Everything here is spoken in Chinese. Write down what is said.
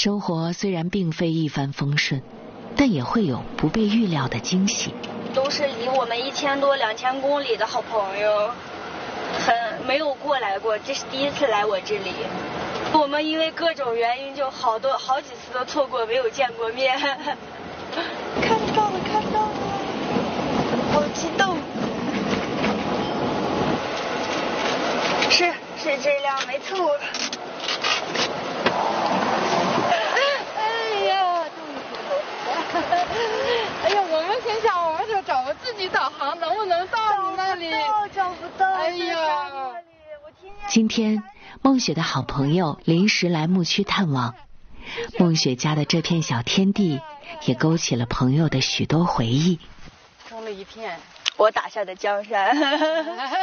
生活虽然并非一帆风顺，但也会有不被预料的惊喜。 都是离我们1000多2000公里的好朋友，没有过来过，这是第一次来我这里。我们因为各种原因就好几次都错过，没有见过面。看到了，好激动。是这辆没错。 哎呀，我们心想，我们就找自己导航，能不能到你那里？ 找不到。 哎呀， 今天梦雪的好朋友临时来牧区探望，梦雪家的这片小天地也勾起了朋友的许多回忆。 种了一片我打下的江山。